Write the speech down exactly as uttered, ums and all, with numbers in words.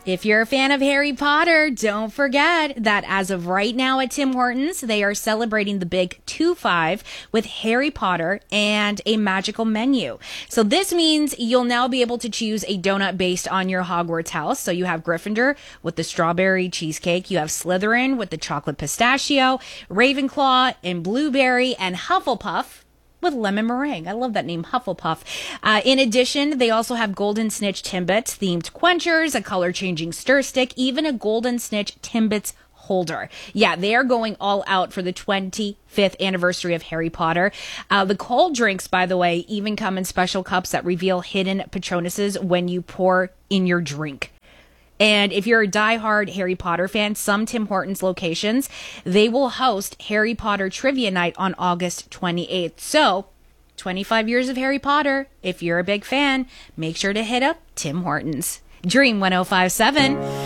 If you're a fan of Harry Potter, don't forget that as of right now at Tim Hortons, they are celebrating the big two five with Harry Potter and a magical menu. So this means you'll now be able to choose a donut based on your Hogwarts house. So you have Gryffindor with the strawberry cheesecake, you have Slytherin with the chocolate pistachio, Ravenclaw and blueberry, and Hufflepuff with lemon meringue. I love that name, Hufflepuff. Uh, in addition, they also have Golden Snitch Timbits, themed quenchers, a color-changing stir stick, even a Golden Snitch Timbits holder. Yeah, they are going all out for the twenty-fifth anniversary of Harry Potter. Uh, the cold drinks, by the way, even come in special cups that reveal hidden Patronuses when you pour in your drink. And if you're a diehard Harry Potter fan, some Tim Hortons locations, they will host Harry Potter Trivia Night on August twenty-eighth. So, twenty-five years of Harry Potter. If you're a big fan, make sure to hit up Tim Hortons. Dream one oh five point seven.